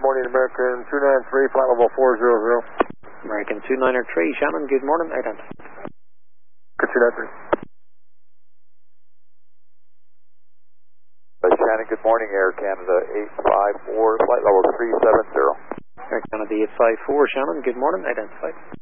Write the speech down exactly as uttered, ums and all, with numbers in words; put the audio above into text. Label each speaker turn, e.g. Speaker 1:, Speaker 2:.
Speaker 1: morning, American two nine three, flight level four zero zero.
Speaker 2: American two nine three, Shannon, good morning, identify.
Speaker 1: two nine three.
Speaker 3: Uh, Shannon, good morning, Air Canada eight five four, flight level three seven zero.
Speaker 2: Air Canada eight five four, Shannon, good morning, identify.